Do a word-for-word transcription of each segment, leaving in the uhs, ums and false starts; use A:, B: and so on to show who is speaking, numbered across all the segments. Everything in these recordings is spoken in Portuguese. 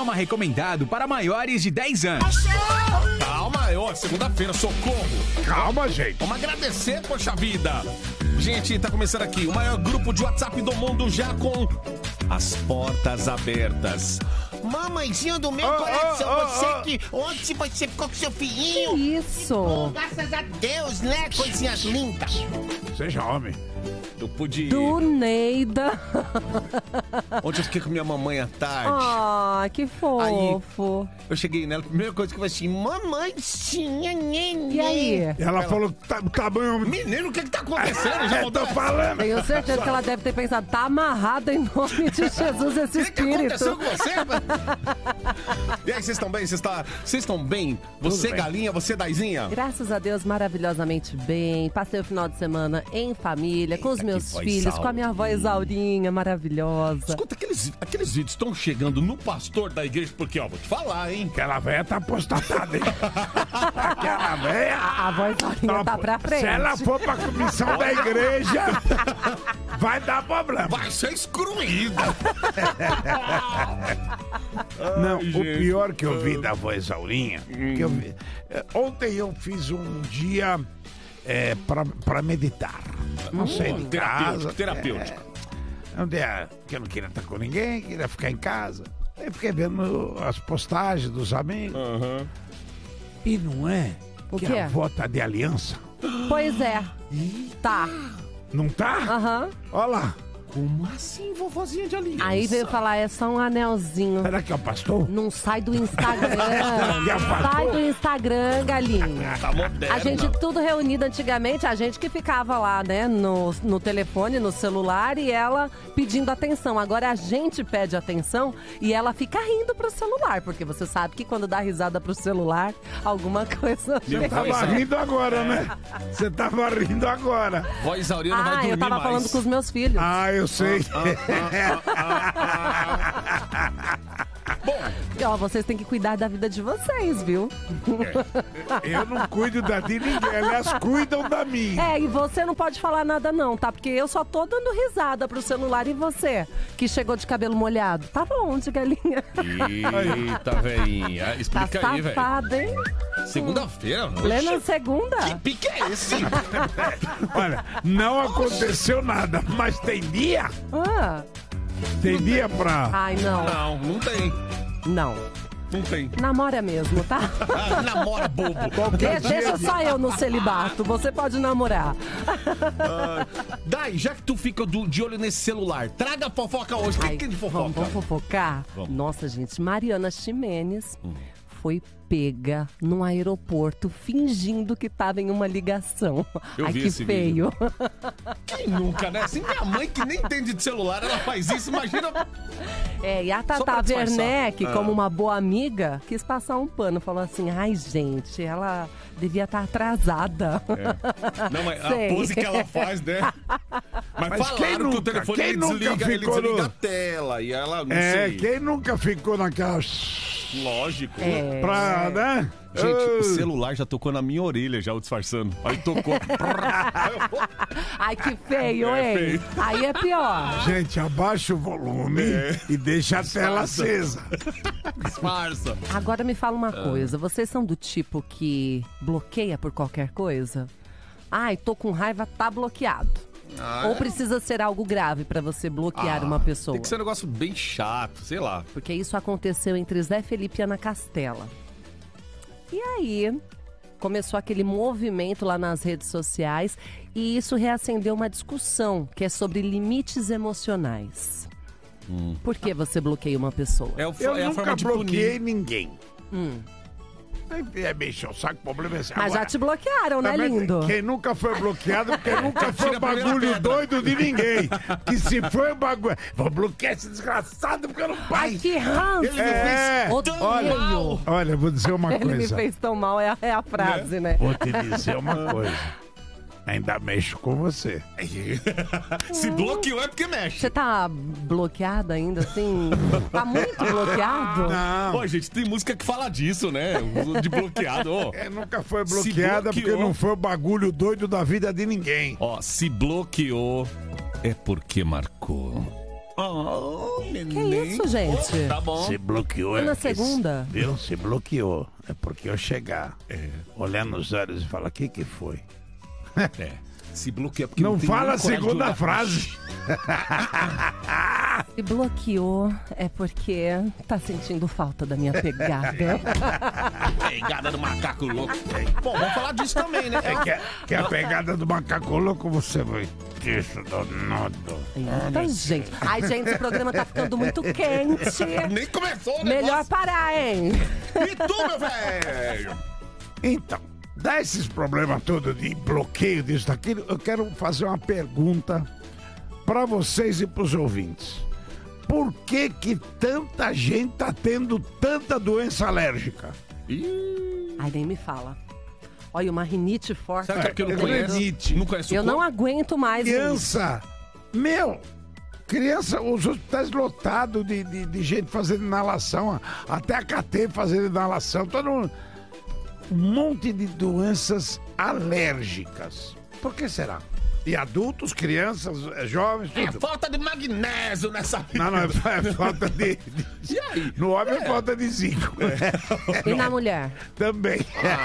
A: Programa recomendado para maiores de dez anos.
B: Calma, ó, segunda-feira, socorro.
C: Calma, gente.
B: Vamos agradecer, poxa vida. Gente, tá começando aqui o maior grupo de WhatsApp do mundo já com as portas abertas.
D: Mamãezinho do meu
C: Oh,
D: coração,
C: oh, oh,
D: você
C: oh.
D: que ontem você ficou com seu filhinho.
E: Que isso?
D: Oh, graças a Deus, né, coisinhas lindas.
C: Seja homem.
B: Eu pude...
E: Do Neida.
B: Ontem eu fiquei com minha mamãe à tarde.
E: Ah, que fofo.
B: Eu cheguei nela, a primeira coisa que eu falei assim,
D: Mamãezinha, neném.
E: E aí?
C: Ela falou que tá, tá bom.
B: menino, o que que tá acontecendo? Já
C: É,
B: mudou
C: tô falando.
E: Tenho certeza que ela deve ter pensado, tá amarrado em nome de Jesus esse
B: O que, que aconteceu
E: espírito.
B: com você? E aí, vocês estão bem? Vocês tá... Vocês estão bem? Você,
C: bem.
B: galinha, você, Daizinha?
E: Graças a Deus, maravilhosamente bem. Passei o final de semana em família, com os
B: Eita,
E: meus
B: que voz
E: filhos, com a minha avó Isaurinha, maravilhosa.
B: Escuta, aqueles, aqueles vídeos estão chegando no pastor da igreja, porque, ó, vou te falar, hein?
C: Aquela velha tá apostatada, hein? Aquela velha.
E: A avó Isaurinha tá pra frente.
C: Se ela for pra comissão da igreja, vai dar problema.
B: Vai ser excluída.
C: Não,
B: Ai,
C: o
B: gente.
C: pior que eu vi da voz Aurinha, que eu vi, é, ontem eu fiz um dia é, pra, pra meditar. Não sei, de casa.
B: Terapêutico, terapêutico.
C: É, um dia que eu não queria estar com ninguém, queria ficar em casa. Aí fiquei vendo as postagens dos amigos.
B: Aham.
C: E não é
E: O
C: que
E: quê?
C: a avó tá de aliança?
E: Pois é. Tá.
C: Não tá?
E: Aham.
C: Olha lá.
B: Como assim, vovozinha de aliança?
E: Aí veio falar, é só um anelzinho.
C: Será que é o pastor?
E: Não sai do Instagram.
C: que é
E: Sai
C: pastor?
E: do Instagram, galinha.
B: Tá moderna.
E: A gente tudo reunido antigamente, a gente que ficava lá, né, no, no telefone, no celular, e ela pedindo atenção. Agora a gente pede atenção e ela fica rindo pro celular, porque você sabe que quando dá risada pro celular, alguma coisa...
B: Meu
C: Você
B: Pois
C: tava
B: é.
C: rindo agora, né? Você tava rindo agora.
B: Voz Aurinha não vai
E: Ah,
B: dormir
E: eu tava
B: mais.
E: falando com os meus filhos.
C: Ah, eu sei.
B: Bom,
E: E, ó, vocês têm que cuidar da vida de vocês, viu?
C: Eu não cuido da de ninguém, elas cuidam da minha.
E: É, e você não pode falar nada não, tá? Porque eu só tô dando risada pro celular. E você, que chegou de cabelo molhado? Tava onde, galinha?
B: eita, velhinha.
E: Tá
B: Explica aí, velho.
E: safada, hein?
B: Segunda-feira,
E: Plena
B: noite.
E: segunda?
B: Que pique é esse?
C: Olha, não aconteceu nada, mas tem dia?
E: Ah,
C: Tem dia pra...
E: ai, não.
B: Não, não tem.
E: Não.
B: Não tem.
E: Namora mesmo, tá?
B: Ah, namora, bobo.
C: Qualquer
E: De-
C: dia
E: deixa
C: de-
E: só eu no celibato. Você pode namorar.
B: Ah, Dai, já que tu fica do- de olho nesse celular, traga a fofoca hoje. O que,
E: Ai,
B: que é de
E: vamos,
B: fofoca?
E: vamos fofocar?
B: Vamos.
E: Nossa, gente, Mariana Ximenes foi pega num aeroporto fingindo que tava em uma ligação.
B: Eu
E: Ai,
B: vi
E: que
B: esse
E: feio.
B: Quem nunca, né? Assim, minha mãe que nem entende de celular, ela faz isso, imagina.
E: É, e a
B: pra
E: Tata
B: disfarçar.
E: Werneck,
B: Ah.
E: como uma boa amiga, quis passar um pano. Falou assim, ai, gente, ela devia estar atrasada.
B: Não, mas
E: Sei.
B: a pose que ela faz, né? Mas,
C: Mas
B: falaram
C: quem
B: que o
C: nunca-
B: telefone
C: quem
B: ele
C: nunca
B: desliga, ele
C: ficou
B: desliga
C: no-
B: a tela e ela, não
C: É,
B: sei.
C: quem nunca ficou naquela...
B: Lógico.
E: É.
C: Pra, né?
B: Gente, o
C: Ah.
B: celular já tocou na minha orelha, já o disfarçando. Aí tocou.
E: Ai, que feio,
B: É
E: hein?
B: feio.
E: Aí é pior.
C: Gente, abaixa o volume
B: É.
C: e deixa a tela
B: Disfarça.
C: acesa.
B: Disfarça.
E: Agora me fala uma
B: Ah.
E: coisa, vocês são do tipo que bloqueia por qualquer coisa? Ai, tô com raiva, tá bloqueado.
B: Ah,
E: Ou
B: é?
E: precisa ser algo grave pra você bloquear
B: Ah,
E: uma pessoa?
B: Tem que ser um negócio bem chato, sei lá.
E: Porque isso aconteceu entre Zé Felipe e Ana Castela. E aí, começou aquele movimento lá nas redes sociais e isso reacendeu uma discussão que é sobre limites emocionais. Por que você bloqueia uma pessoa?
B: É, o,
C: Eu
B: é a
C: nunca
B: forma de
C: bloqueei
B: punir.
C: ninguém.
E: Hum.
C: É mexer o saco, o problema é esse.
E: Mas já
C: Agora,
E: te bloquearam, né,
C: também,
E: lindo?
C: Quem nunca foi bloqueado, porque nunca foi
B: Tira a primeira
C: bagulho
B: pedra.
C: doido de ninguém. Que se foi o bagulho. Vou bloquear esse desgraçado porque eu não
E: Ai,
C: pai.
E: que ranço!
B: Ele me
C: É,
B: fez tão
E: Odeio.
B: mal.
C: Olha, vou dizer uma
E: Ele me
C: coisa.
E: fez tão mal, é a, é a frase, né?
C: Vou te dizer uma coisa. Ainda mexo com você.
B: Se bloqueou é porque mexe.
E: Você tá bloqueado ainda, assim? Tá muito bloqueado?
C: Não.
B: Pô, gente, tem música que fala disso, né? De bloqueado, ó.
C: É, nunca foi
B: Se
C: bloqueada porque
B: bloqueou.
C: não foi o bagulho doido da vida de ninguém.
B: Ó, se bloqueou é porque marcou. Oh,
E: Que
B: neném.
E: isso, gente?
B: Tá bom.
C: Se bloqueou.
E: E na
C: é que-
E: segunda?
C: Viu? Se bloqueou. É porque eu chegar, olhar nos olhos e falar, o que que foi?
B: É. Se bloqueia porque
C: Não
B: tem
C: fala a
B: nem coragem de
C: segunda
B: olhar.
C: frase.
E: Se bloqueou é porque tá sentindo falta da minha pegada.
B: Pegada do macaco louco. Bom, vamos falar disso também, né?
C: É que, a- que a pegada do macaco louco você vai ter isso danado.
E: Eita, gente. Ai, gente, esse programa tá ficando muito quente.
B: Nem começou o
E: Melhor
B: negócio.
E: parar, hein?
B: E tu, meu velho?
C: Então, dá esses problemas todos de bloqueio disso, daquilo, eu quero fazer uma pergunta para vocês e para os ouvintes. Por que que tanta gente tá tendo tanta doença alérgica?
B: Ih,
E: Ai, nem me fala. Olha, uma rinite forte.
B: será que é porque eu não
C: É,
B: conheço?
C: rinite.
B: Não conheço o
E: Eu não
B: corpo?
E: aguento mais.
C: Criança, meu, criança, os hospitais lotados de, de, de gente fazendo inalação, até a C T fazendo inalação, todo mundo. Um monte de doenças alérgicas. Por que será? E adultos, crianças, eh, jovens,
B: É
C: tudo.
B: falta de magnésio nessa vida.
C: Não, não, é falta de. de-
B: E aí?
C: No homem é falta de zinco.
E: E na mulher?
C: Também.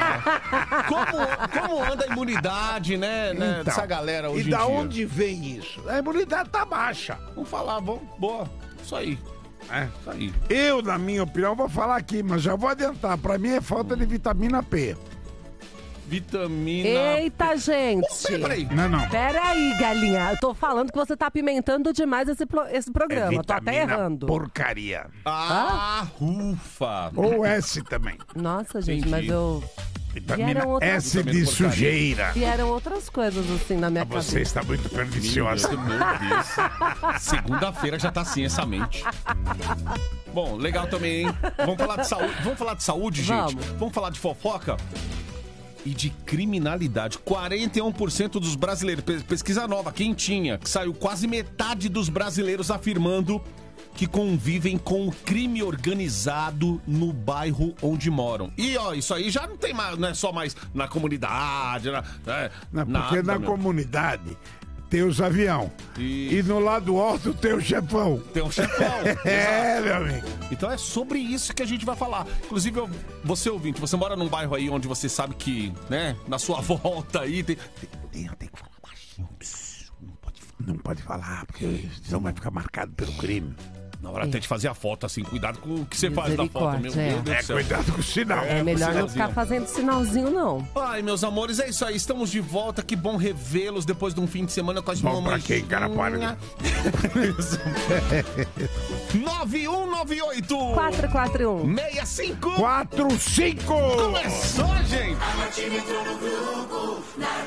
B: Como, como anda a imunidade, né, né
C: Então,
B: dessa galera hoje
C: e da
B: em dia?
C: onde vem isso? A imunidade tá baixa.
B: Vamos falar, vamos. Boa. Isso aí.
C: É.
B: Isso aí.
C: Eu, na minha opinião, vou falar aqui, mas já vou adiantar. Pra mim é falta de vitamina P.
B: Vitamina...
E: Eita, gente.
B: Oh, peraí, peraí.
C: Não, não.
E: Peraí, galinha. Eu tô falando que você tá apimentando demais esse, pro- esse
C: É
E: programa. Eu tô até
C: vitamina
E: errando.
C: porcaria.
B: Ah, ufa.
C: Ou S também.
E: Nossa, gente,
B: Entendi.
E: mas eu.
C: Vitamina
E: Vieram outras-
C: S de
B: Vitamina porcaria.
C: sujeira.
E: Vieram outras coisas assim na minha cabeça.
C: Você está muito
B: Meu
C: perniciosa.
B: Deus, meu Deus. Segunda-feira já tá assim essa mente. Bom, legal também, hein? Vamos falar de saúde, vamos falar de saúde, gente?
E: Vamos.
B: Vamos falar de fofoca? E de criminalidade. quarenta e um por cento dos brasileiros, pes- pesquisa nova, quentinha, que saiu quase metade dos brasileiros afirmando que convivem com o crime organizado no bairro onde moram. E ó, isso aí já não tem mais, não é só mais na comunidade, na, é,
C: Não, porque
B: nada,
C: na
B: meu.
C: comunidade tem os avião.
B: Isso.
C: E no lado alto tem o chefão.
B: Tem um chefão.
C: É, meu amigo.
B: Então é sobre isso que a gente vai falar. Inclusive, eu- você ouvinte, você mora num bairro aí onde você sabe que, né, na sua volta aí tem... Tem, tem, tem que falar baixinho. Pss, não pode falar.
C: Não pode falar, porque senão vai ficar marcado pelo crime.
B: Na hora até de fazer a foto, assim, cuidado com o que você faz na foto. Meu
E: Misericórdia,
B: Deus
C: É,
B: do céu.
C: cuidado com o sinal.
E: É melhor não
B: sinalzinho.
E: ficar fazendo sinalzinho, não.
B: Ai, meus amores, é isso aí. Estamos de volta. Que bom revê-los depois de um fim de semana com as
C: Bom pra
B: mamães.
C: quem, cara, para.
B: nove um nove oito
E: quatro quatro um.
B: seis cinco
C: Quatro, cinco!
B: Começou, gente!
F: A Nativa entrou no grupo, na